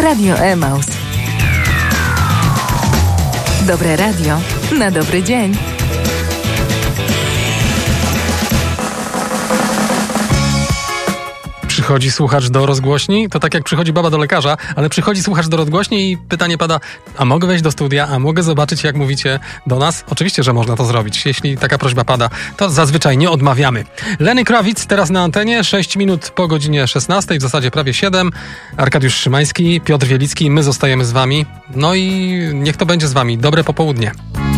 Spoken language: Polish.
Radio Emaus. Dobre radio na dobry dzień. Przychodzi słuchacz do rozgłośni, to tak jak przychodzi baba do lekarza, ale przychodzi słuchacz do rozgłośni i pytanie pada, a mogę wejść do studia, a mogę zobaczyć, jak mówicie do nas? Oczywiście, że można to zrobić. Jeśli taka prośba pada, to zazwyczaj nie odmawiamy. Lenny Kravitz teraz na antenie, 6 minut po godzinie 16, w zasadzie prawie 7. Arkadiusz Szymański, Piotr Wielicki, my zostajemy z wami. No i niech to będzie z wami. Dobre popołudnie.